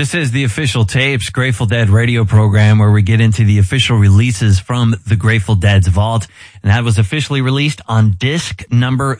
This is the Official Tapes Grateful Dead radio program where we get into the official releases from the Grateful Dead's vault. And that was officially released on disc number